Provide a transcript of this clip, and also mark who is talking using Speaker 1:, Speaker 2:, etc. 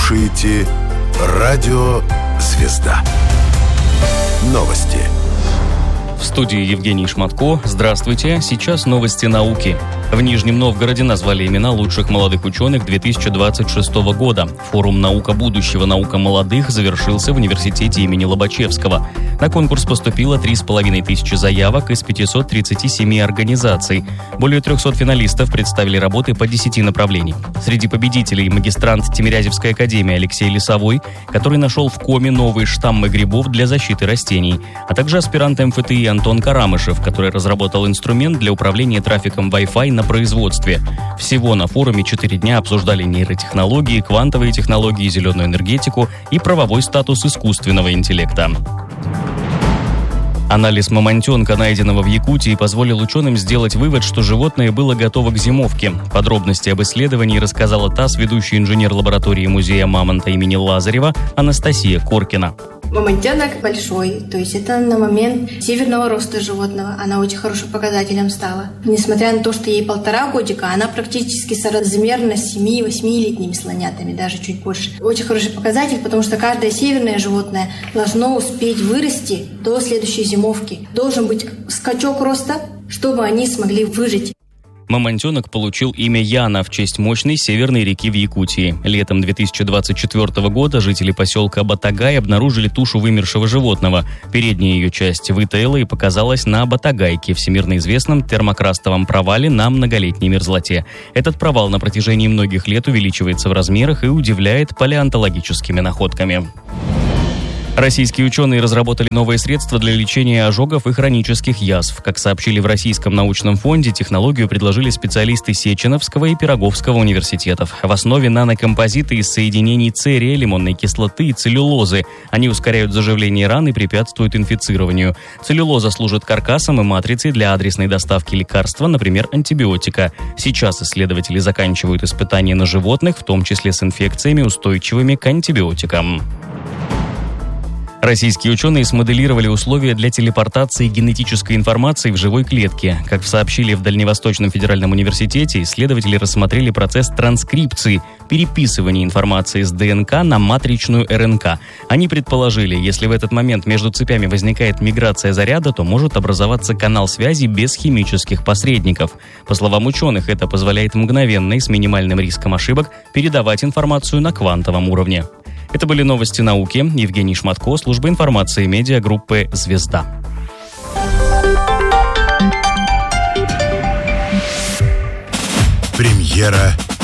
Speaker 1: слушаете радио «Звезда». Новости.
Speaker 2: В студии Евгений Шматко. Здравствуйте. Сейчас новости науки. В Нижнем Новгороде назвали имена лучших молодых ученых 2026 года. Форум «Наука будущего. Наука молодых» завершился в университете имени Лобачевского. На конкурс поступило 3500 заявок из 537 организаций. Более 300 финалистов представили работы по 10 направлений. Среди победителей магистрант Тимирязевской академии Алексей Лесовой, который нашел в коме новые штаммы грибов для защиты растений, а также аспирант МФТИ Антон Карамышев, который разработал инструмент для управления трафиком Wi-Fi на производстве. Всего на форуме 4 дня обсуждали нейротехнологии, квантовые технологии, зеленую энергетику и правовой статус искусственного интеллекта. Анализ мамонтенка, найденного в Якутии, позволил ученым сделать вывод, что животное было готово к зимовке. Подробности об исследовании рассказала ТАСС ведущий инженер лаборатории музея мамонта имени Лазарева Анастасия Коркина.
Speaker 3: Мамонтенок большой, то есть это на момент северного роста животного. Она очень хорошим показателем стала. Несмотря на то, что ей 1,5 годика, она практически соразмерна с 7-8-летними слонятами, даже чуть больше. Очень хороший показатель, потому что каждое северное животное должно успеть вырасти до следующей зимовки. Должен быть скачок роста, чтобы они смогли выжить.
Speaker 2: Мамонтенок получил имя Яна в честь мощной северной реки в Якутии. Летом 2024 года жители поселка Батагай обнаружили тушу вымершего животного. Передняя ее часть вытаяла и показалась на Батагайке, всемирно известном термокрастовом провале на многолетней мерзлоте. Этот провал на протяжении многих лет увеличивается в размерах и удивляет палеонтологическими находками. Российские ученые разработали новые средства для лечения ожогов и хронических язв. Как сообщили в Российском научном фонде, технологию предложили специалисты Сеченовского и Пироговского университетов. В основе нанокомпозиты из соединений церия, лимонной кислоты и целлюлозы. Они ускоряют заживление ран и препятствуют инфицированию. Целлюлоза служит каркасом и матрицей для адресной доставки лекарства, например, антибиотика. Сейчас исследователи заканчивают испытания на животных, в том числе с инфекциями, устойчивыми к антибиотикам. Российские ученые смоделировали условия для телепортации генетической информации в живой клетке. Как сообщили в Дальневосточном федеральном университете, исследователи рассмотрели процесс транскрипции, переписывания информации с ДНК на матричную РНК. Они предположили, если в этот момент между цепями возникает миграция заряда, то может образоваться канал связи без химических посредников. По словам ученых, это позволяет мгновенно и с минимальным риском ошибок передавать информацию на квантовом уровне. Это были новости науки. Евгений Шматко, служба информации медиагруппы «Звезда».
Speaker 1: Премьера